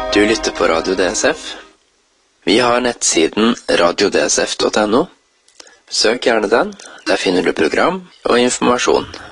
Du lytter på Radio DSF. Vi har nettsiden radiodsf.no. Søk gjerne den. Der finner du program og informasjon.